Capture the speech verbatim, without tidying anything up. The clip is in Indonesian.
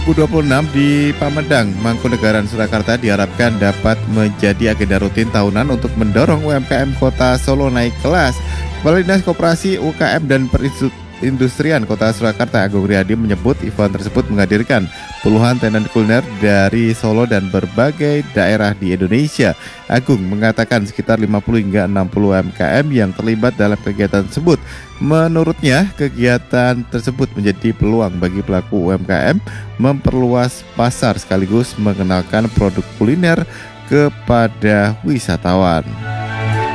dua ribu dua puluh enam di Pamedang, Mangkunegaran, Surakarta diharapkan dapat menjadi agenda rutin tahunan untuk mendorong U M K M Kota Solo naik kelas. Kepala Dinas Koperasi, U K M dan Perindustrian Kota Surakarta, Agung Riyadi, menyebut event tersebut menghadirkan puluhan tenan kuliner dari Solo dan berbagai daerah di Indonesia. Agung mengatakan sekitar lima puluh hingga enam puluh U M K M yang terlibat dalam kegiatan tersebut. Menurutnya, kegiatan tersebut menjadi peluang bagi pelaku U M K M memperluas pasar sekaligus mengenalkan produk kuliner kepada wisatawan.